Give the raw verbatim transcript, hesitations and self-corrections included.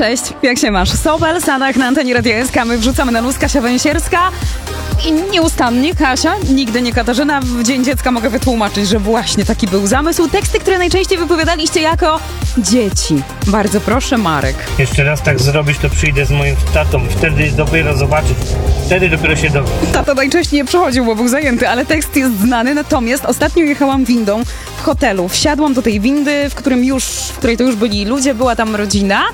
Cześć, jak się masz? Sobel, Sadak na antenie Radia S K, my wrzucamy na luz, Kasia Węsierska i nieustannie Kasia, nigdy nie Katarzyna. W Dzień Dziecka mogę wytłumaczyć, że właśnie taki był zamysł. Teksty, które najczęściej wypowiadaliście jako dzieci. Bardzo proszę, Marek. Jeszcze raz tak zrobisz, to przyjdę z moim tatą. Wtedy dopiero zobaczysz. Wtedy dopiero się dowiesz. Tato najczęściej nie przychodził, bo był zajęty, ale tekst jest znany. Natomiast ostatnio jechałam windą w hotelu. Wsiadłam do tej windy, w którym już, w której to już byli ludzie, była tam rodzina.